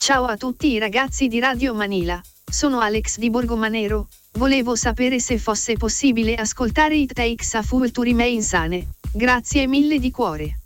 Ciao a tutti i ragazzi di Radio Manila, sono Alex di Borgomanero, volevo sapere se fosse possibile ascoltare It Takes a Fool to Remain Sane. Grazie mille di cuore.